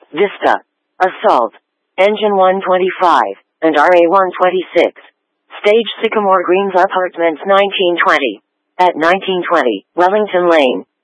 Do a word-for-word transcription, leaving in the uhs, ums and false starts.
Vista, Assault, Engine one twenty-five, and R A one twenty-six. Stage Sycamore Greens Apartments nineteen twenty. At nineteen twenty, Wellington Lane.